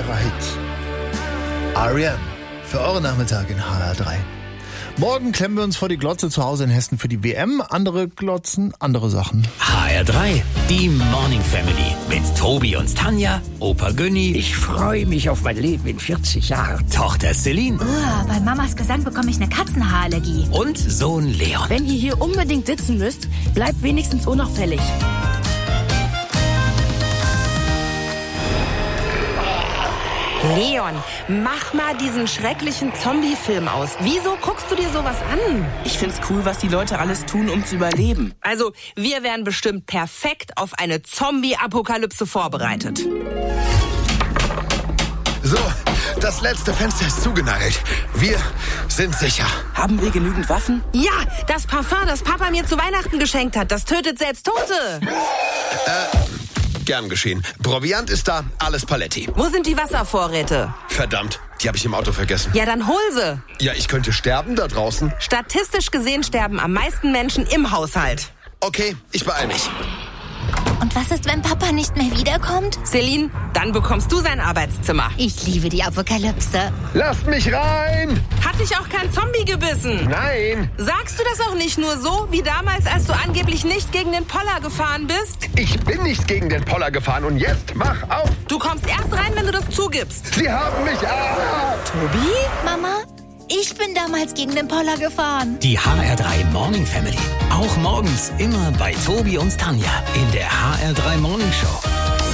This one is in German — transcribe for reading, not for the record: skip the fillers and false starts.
bereit. R.E.M. für eure Nachmittag in HR3. Morgen klemmen wir uns vor die Glotze zu Hause in Hessen für die WM. Andere glotzen, andere Sachen. HR3, die Morning Family mit Tobi und Tanja, Opa Günni. Ich freue mich auf mein Leben in 40 Jahren. Tochter Celine. Bei Mamas Gesang bekomme ich eine Katzenhaarallergie. Und Sohn Leon. Wenn ihr hier unbedingt sitzen müsst, bleibt wenigstens unauffällig. Leon, mach mal diesen schrecklichen Zombie-Film aus. Wieso guckst du dir sowas an? Ich find's cool, was die Leute alles tun, um zu überleben. Also, wir wären bestimmt perfekt auf eine Zombie-Apokalypse vorbereitet. So, das letzte Fenster ist zugenagelt. Wir sind sicher. Haben wir genügend Waffen? Ja, das Parfum, das Papa mir zu Weihnachten geschenkt hat, das tötet selbst Tote. Gern geschehen. Proviant ist da, alles Paletti. Wo sind die Wasservorräte? Verdammt, die habe ich im Auto vergessen. Ja, dann hol sie. Ja, ich könnte sterben da draußen. Statistisch gesehen sterben am meisten Menschen im Haushalt. Okay, ich beeil mich. Und was ist, wenn Papa nicht mehr wiederkommt? Celine, dann bekommst du sein Arbeitszimmer. Ich liebe die Apokalypse. Lasst mich rein! Hat dich auch kein Zombie gebissen? Nein! Sagst du das auch nicht nur so, wie damals, als du angeblich nicht gegen den Poller gefahren bist? Ich bin nicht gegen den Poller gefahren und jetzt mach auf! Du kommst erst rein, wenn du das zugibst. Sie haben mich Tobi? Mama, ich bin damals gegen den Poller gefahren. Die HR3 Morning Family. Auch morgens immer bei Tobi und Tanja in der HR3 Morning Show.